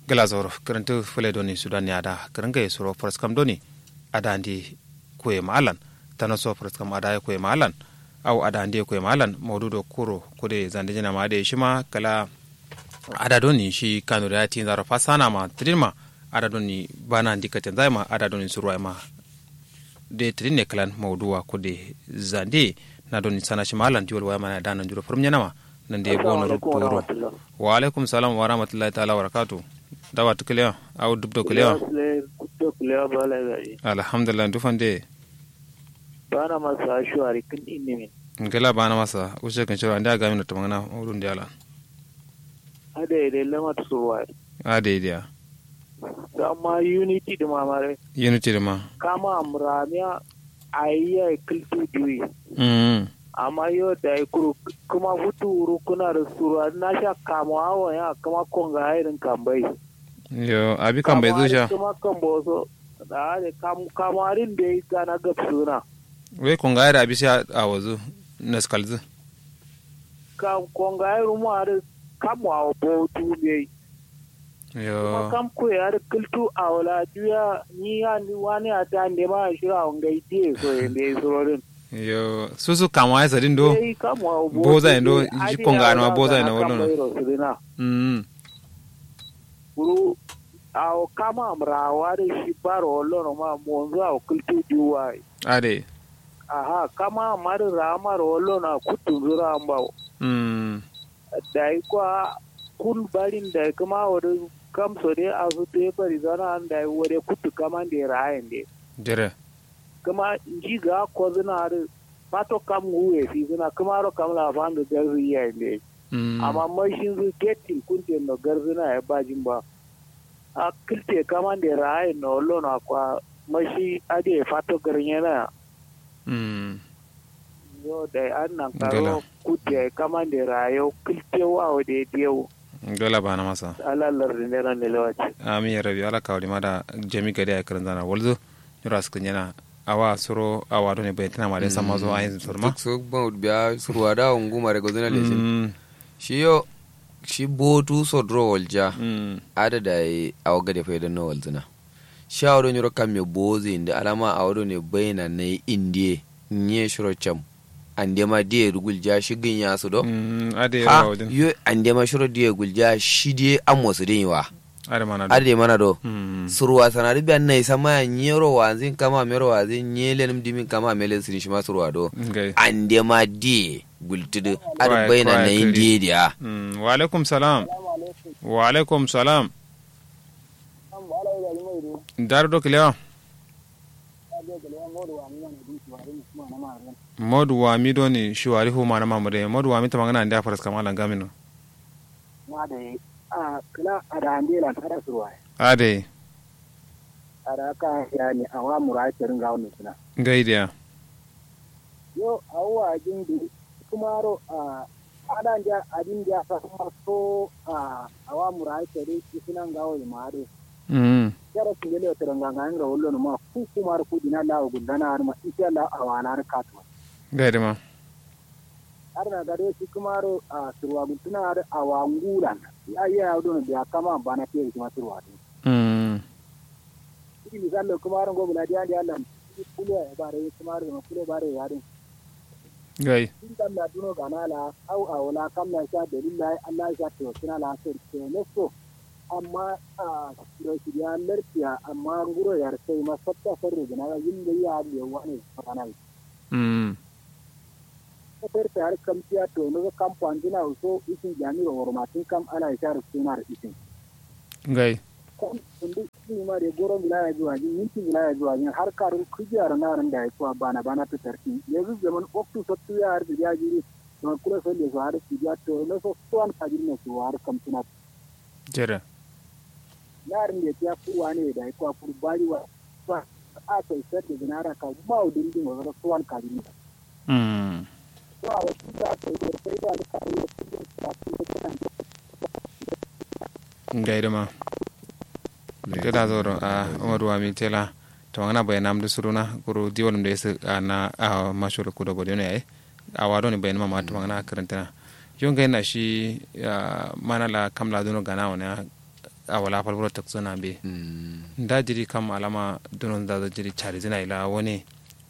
glazor karantu fule doni sudan yada karanga suro farskam doni adandi kuye malan tanaso farskam ada kuye malan au adandi kuye malan mawdudo kuro kude zande jina ma de shima kala ada doni shi kanuri ati zaro fasana ma trinma ada doni bana ndikaten zaima ada doni surwa ma de trine klan mawduwa kude zande na doni sana shi malan diwol wa mana dana juro furmnya nama nande bono ruturo wa alaikum salam wa rahmatullahi ta'ala wa barakatuh dawa tukliya au dubdo kliya alhamdulillah dufande bana masa shuari kin inni ngela bana masa ushe kan shura nda ga mina tumana urun diala ade de lama tsuwa ade dia amma unity da mamare unity da ma kama amramiya ayya kiltu diwi amma yo da kuru kuma futuru kuna da sura na sha kama hawa ya kama konga irin kambai yo abi kambai zusha kuma kamboso da kamarin da ya gana gabsuna we konga ira abi sha awazu naskalzu konga irin mu har kamu a botu ne yo kam ko ya kiltu awla duya ni ya ni wani ata ne ma shira ngai die so ende sorin yo susu kama ya sadin do boza endo jikonga na boza na wono guru aw kama amrawa da shi baro lono ma monzo aw kultu duwai ade aha kama mar ramar lono kutunzura ambaw dai kwa kun barin da kuma wuri kam so dai azu te bari zana an dai wore kutu kama de rayen de jere kuma ji ga ko zina har pato kam uwe fi zina kuma ro kam la fan da garzi ya ne amma mai shin zu getin kunte no garzina ya bajin ba a kilte kama da rai no lo na kwa mashi ade fato garnyana yo dai an nan karo kute kama da rayo kilte wa de dewo dola bana masa alalar ne ran ne lawati amin ya rabi ala kawli mada jami gade ya karan zana walzo yuras kunyana awa suro awa doni bai tana mare sama zo ayin surma so ba biya surwa da nguma re gozana leshin shi botu so draw walja ada da awa gade fa idan no walzina shawro nyoro kamme bozi inda alama awdo ne baina ne indie nye shiro cham ande ma die rugulja shigin ya su do ade yo ande ma shiro die gulja shi die amosu din wa ade mana do surwa sanari bi annai sama nyero wanzin kama mero wanzin nyelen dimin kama melen sin shima surwa do ande ma die gultudu ar baina na indie dia wa alaikum salam wa alaikum salam dar do kliya modu wa mi doni shuwari hu mana mamure modu wa mi tamangana nda faras kamala ngamino made kala adande la tara surwa ade araka yani awa murai terin gawo suna gaidiya yo awa jindi kumaro adanja adinja fa so awa murai terin suna gawo mare yara kingele teranga nganga wollo no ma ku kumar ku dina la gundana har ma insha Allah awana har katwa gaidima arna gare shi kumaro surwa gutuna har awangulan ya don da kama bana ke kuma surwa idi misallo kumaro go bula dia Allah kule bare kumaro ma kule bare yare gai din kan da duno ganala au awla kam na sha dalillahi Allah ya to kina la sir ne so amma da shirya larfiya amma nguro yar sai ma fatta farre gina yin da ya ne wani fatanai ko ta har kamciya to no kampan dina so isin jami ro hormatin kam ana shar suna da isin gai kundu ni ma de goro milaya zuwa yin minti milaya zuwa yin har karun kujiyar naran da ya kuwa bana ta tarki yanzu zaman oktu sattu ya har da jiri don kula sai da har kiya to no so tuan kajin ne su har kamtuna jere yarin da ya kuwa ne da ya kuwa kurbari wa ba a kai sai da zinara ka ba udin din wa tuwan kajin ne to a wasu da ta yi sai da ka yi gaidima gada zoro a umaru wa mitela to ngana bayanam du suruna guru diwolum de na mashuru kudo gode ne a wado ne bayanama ma to ngana karantana yonga na shi mana la kamla duno gana wana awala falburo taksana be da jiri kam alama dunon da jiri chari zina ila wani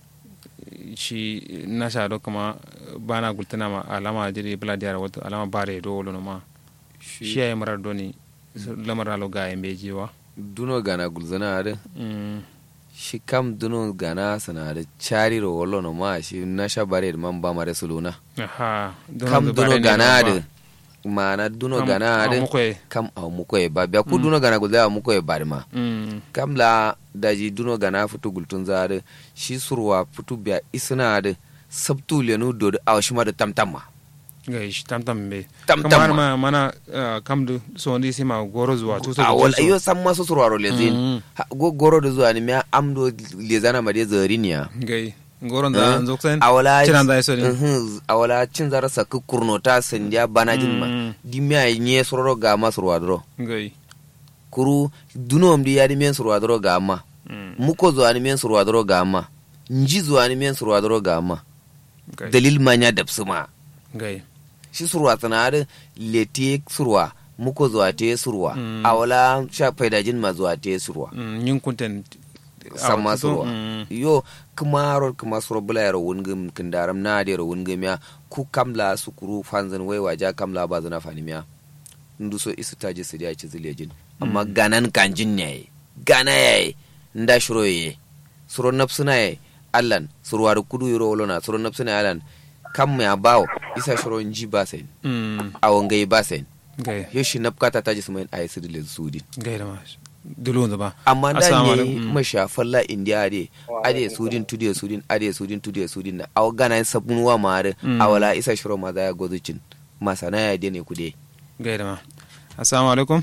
shi nasha do kama bana gultana ma alama jiri bladiyar wato alama bare do wolo ma shi ya marar doni lamar alo ga yambe jiwa duno gana gulzana ade shi kam duno gana sana da chari ro wolo no ma shi nasha bare man ba mare suluna aha kam duno gana ade mana duno gana ade kam aw mukoy ba biya ku duno gana gulda mukoy ba ma kam la daji duno gana futu gultun zade shi surwa futu biya isna ade sabtu lenu do aw shi ma da tamtamma gai shi tamtam be tamtam ma mana kam du so ndi sima goro zuwa to awal ayo sam ma so surwa ro lezin goro da zuwa ni me amdo lezana ma de zarinia gai goron da an zoksen awala cinan da yaso awala cin zara sakku kurnota sandiya banajin ma di me ay nye sororo ga ma surwa dro gai kuru dunom di yadi men surwa dro ga ma muko zo ani men surwa dro ga ma nji zo ani men surwa dro ga ma dalil manya dabsuma gai shi surwa tsanare lete surwa muko zuwa te surwa awala sha faidajin ma zuwa te surwa yin kunten sama surwa yo kuma suro bula yaro wungum kindaram na de ro wungum ya ku kamla sukuru fanzan wai waja kamla ba zana fanimiya ndu so isu taji su ya ci zilejin amma ganan kanjin ne gana yayi nda shiro ye suro nafsuna ye allan surwa da kudu yoro wolona suro nafsuna allan kam ya bawo isa shiro nji basen awon gai basen gai yoshi napkata taji su mai ayi sidile sudin gai da mashi dulun ba amma da ne mashafalla india ade sudin tudiya sudin ade sudin tudiya sudin na aw gana sabun wa mare awala isa shiro ma za ya gozucin masana ya dene kude gai da ma assalamu alaikum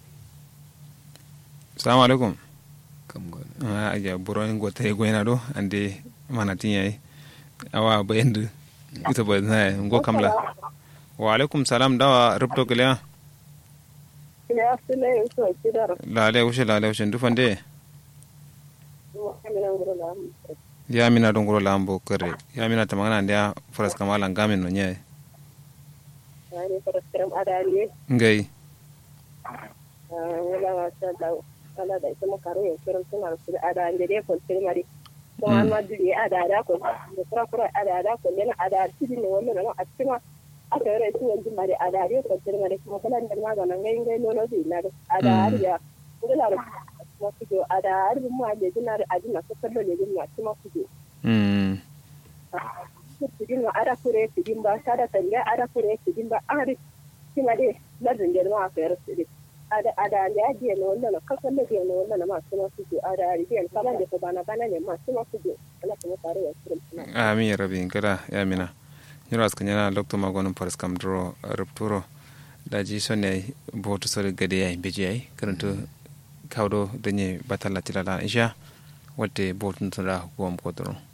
assalamu alaikum kam gona aja buron gote goina do ande manatin yayi awa bayandu ita ba na ngo kamla wa alaikum salam dawa rubto kila ya sile so kidar lale ushe ndufande ya mina dongoro lambo kare ya mina tamangana ndia faras kamala ngamen no nyae ani faras karam adali ngai wala wasa daw ala da kuma karo ya kiran suna su adali de ko mari ko an ma duli adada ko da fara adada ko ne adada tidin ne wannan no a cikin aka yare su yanzu mari adari ko mari kuma kala da maganan ngai nono di na adari ya ngala ro kuma kujo adari mu ade dinar adina ko kallo ne din ma kuma kujo tidin no ara kure tidin ba sada tanga ara kure tidin ba ari kuma de ladin da ma aka yare su ada ya je ne wannan ka kallo ne wannan ma kuma kujo adari biyan kala da ko bana ne ma kuma kujo ala kuma tare ya kiran amin ya rabbi kada ya mina nyuras kanyana doctor magonum paris kam dro rupturo daji sonne boto sore gade ay beji ay karanto kawdo danye batalla tilala insha wolte boto tura gom ko dro